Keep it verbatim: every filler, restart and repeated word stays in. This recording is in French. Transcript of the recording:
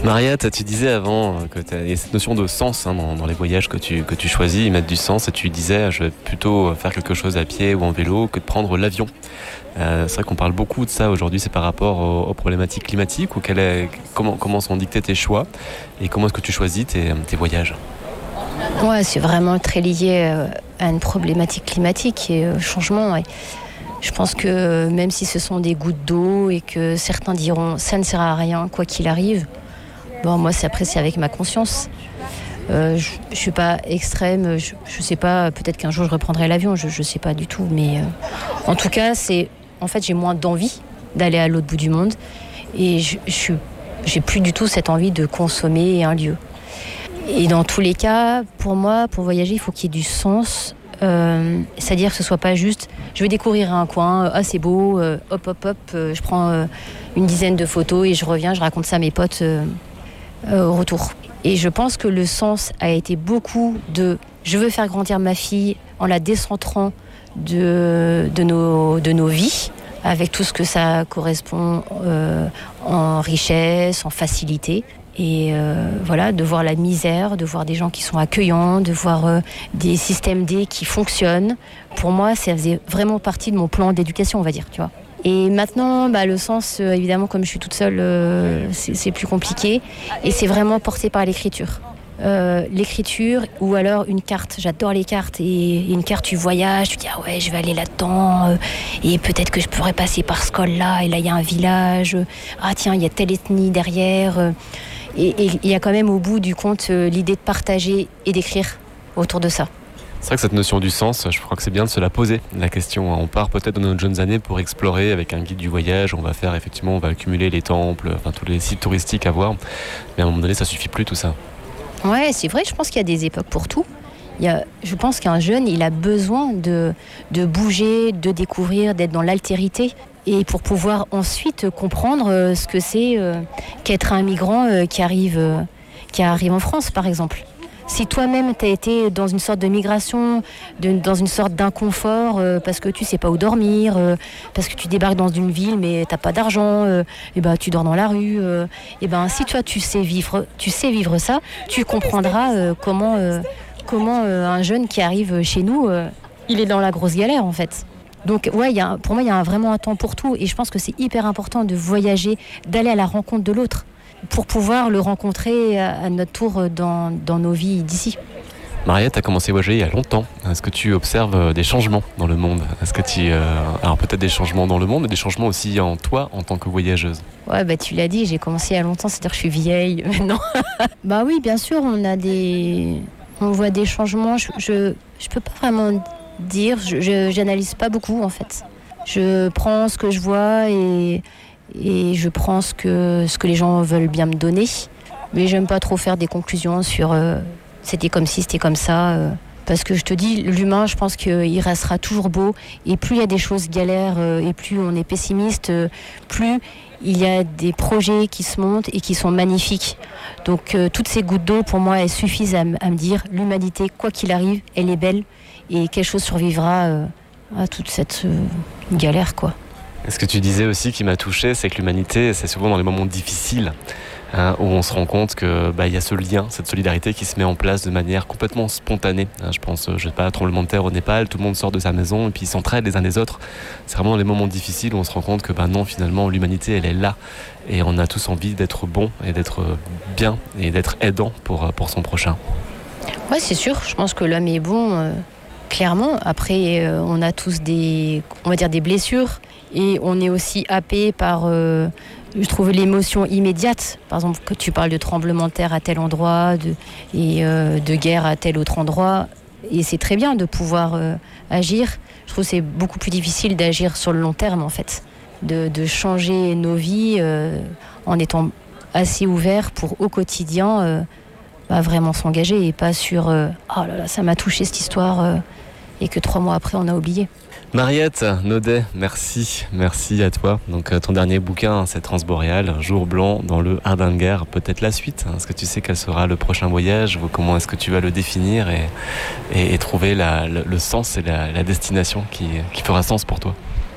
Mariette, tu disais avant que tu as cette notion de sens hein, dans, dans les voyages que tu, que tu choisis, ils mettent du sens et tu disais je vais plutôt faire quelque chose à pied ou en vélo que de prendre l'avion. Euh, c'est vrai qu'on parle beaucoup de ça aujourd'hui, c'est par rapport aux, aux problématiques climatiques ou quelle est, comment, comment sont dictés tes choix et comment est-ce que tu choisis tes, tes voyages? Ouais, c'est vraiment très lié à une problématique climatique et au changement. Et je pense que même si ce sont des gouttes d'eau et que certains diront ça ne sert à rien quoi qu'il arrive, bon, moi c'est après c'est avec ma conscience. Euh, je ne suis pas extrême, je ne sais pas, peut-être qu'un jour je reprendrai l'avion, je ne sais pas du tout. Mais euh, en tout cas, c'est, en fait, j'ai moins d'envie d'aller à l'autre bout du monde et je n'ai plus du tout cette envie de consommer un lieu. Et dans tous les cas, pour moi, pour voyager, il faut qu'il y ait du sens. Euh, c'est-à-dire que ce ne soit pas juste, je vais découvrir un coin, ah c'est beau, euh, hop hop hop, euh, je prends euh, une dizaine de photos et je reviens, je raconte ça à mes potes euh, euh, au retour. Et je pense que le sens a été beaucoup de, je veux faire grandir ma fille en la décentrant de, de, nos, de nos vies, avec tout ce que ça correspond euh, en richesse, en facilité. Et euh, voilà, de voir la misère, de voir des gens qui sont accueillants, de voir euh, des systèmes D qui fonctionnent. Pour moi, ça faisait vraiment partie de mon plan d'éducation, on va dire, tu vois. Et maintenant, bah, le sens, euh, évidemment, comme je suis toute seule, euh, c'est, c'est plus compliqué. Et c'est vraiment porté par l'écriture. Euh, l'écriture ou alors une carte. J'adore les cartes. Et une carte, tu voyages, tu dis ah ouais, je vais aller là-dedans. Euh, et peut-être que je pourrais passer par ce col-là. Et là, il y a un village. Ah tiens, il y a telle ethnie derrière. Euh, Et il y a quand même au bout du compte euh, l'idée de partager et d'écrire autour de ça. C'est vrai que cette notion du sens, je crois que c'est bien de se la poser, la question. On part peut-être dans nos jeunes années pour explorer avec un guide du voyage. On va faire effectivement, on va accumuler les temples, enfin tous les sites touristiques à voir. Mais à un moment donné, ça suffit plus tout ça. Ouais, c'est vrai, je pense qu'il y a des époques pour tout. Il y a, je pense qu'un jeune, il a besoin de, de bouger, de découvrir, d'être dans l'altérité. Et pour pouvoir ensuite comprendre ce que c'est euh, qu'être un migrant euh, qui, arrive, euh, qui arrive en France, par exemple. Si toi-même, tu as été dans une sorte de migration, de, dans une sorte d'inconfort, euh, parce que tu sais pas où dormir, euh, parce que tu débarques dans une ville, mais tu n'as pas d'argent, euh, et ben, tu dors dans la rue. Euh, et ben, si toi, tu sais vivre, tu sais vivre ça, tu comprendras euh, comment, euh, comment euh, un jeune qui arrive chez nous, euh, il est dans la grosse galère, en fait. Donc ouais, y a, pour moi, il y a vraiment un temps pour tout. Et je pense que c'est hyper important de voyager, d'aller à la rencontre de l'autre, pour pouvoir le rencontrer à, à notre tour dans, dans nos vies d'ici. Mariette, tu as commencé à voyager il y a longtemps. Est-ce que tu observes des changements dans le monde? Est-ce que tu, euh, alors peut-être des changements dans le monde, mais des changements aussi en toi, en tant que voyageuse? Ouais, bah tu l'as dit, j'ai commencé il y a longtemps, c'est-à-dire que je suis vieille maintenant. Bah oui, bien sûr, on a des... On voit des changements. Je, je, je peux pas vraiment... dire, je, je j'analyse pas beaucoup en fait. Je prends ce que je vois et, et je prends ce que, ce que les gens veulent bien me donner. Mais j'aime pas trop faire des conclusions sur euh, c'était comme ci, c'était comme ça. Euh, parce que je te dis, l'humain, je pense qu'il restera toujours beau. Et plus il y a des choses galères euh, et plus on est pessimiste, euh, plus il y a des projets qui se montent et qui sont magnifiques. Donc euh, toutes ces gouttes d'eau, pour moi, elles suffisent à, m- à me dire l'humanité, quoi qu'il arrive, elle est belle. Et quelque chose survivra euh, à toute cette euh, galère, quoi. Et ce que tu disais aussi qui m'a touché, c'est que l'humanité, c'est souvent dans les moments difficiles hein, où on se rend compte que bah, y a ce lien, cette solidarité qui se met en place de manière complètement spontanée. Hein, je pense, je sais pas, tremblement de terre au Népal, tout le monde sort de sa maison et puis ils s'entraident les uns les autres. C'est vraiment dans les moments difficiles où on se rend compte que bah, non, finalement, l'humanité, elle est là. Et on a tous envie d'être bon et d'être bien et d'être aidant pour, pour son prochain. Ouais, c'est sûr. Je pense que l'homme est bon... Euh... Clairement, après, euh, on a tous des, on va dire des blessures et on est aussi happé par, euh, je trouve, l'émotion immédiate. Par exemple, que tu parles de tremblement de terre à tel endroit de, et euh, de guerre à tel autre endroit. Et c'est très bien de pouvoir euh, agir. Je trouve que c'est beaucoup plus difficile d'agir sur le long terme, en fait. De, de changer nos vies euh, en étant assez ouvert pour, au quotidien, euh, bah, vraiment s'engager et pas sur euh, « Oh là là, ça m'a touché cette histoire euh, ». Et que trois mois après, on a oublié. Mariette Naudet, merci, merci à toi. Donc ton dernier bouquin, c'est Transboréal, Jour blanc dans le Hardanger. Peut-être la suite. Est-ce que tu sais quel sera le prochain voyage ou comment est-ce que tu vas le définir et, et, et trouver la, le, le sens et la, la destination qui, qui fera sens pour toi?